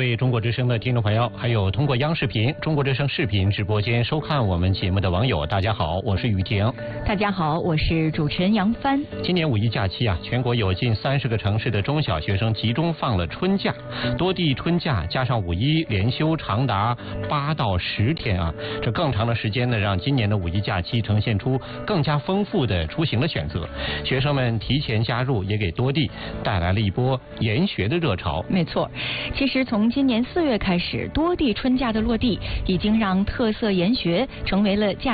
位中国之声的听众朋友，还有通过央视频、中国之声视频直播间收看我们节目的网友，大家好，我是雨婷。 大家好，我是主持人杨帆。 今年五一假期啊，全国有近30个城市的中小学生集中放了春假，多地春假加上五一连休长达8到10天啊，这更长的时间呢，让今年的五一假期呈现出更加丰富的出行的选择。学生们提前加入，也给多地带来了一波研学的热潮。 没错，其实从今年4月开始，多地春假的落地，已经让特色研学成为了假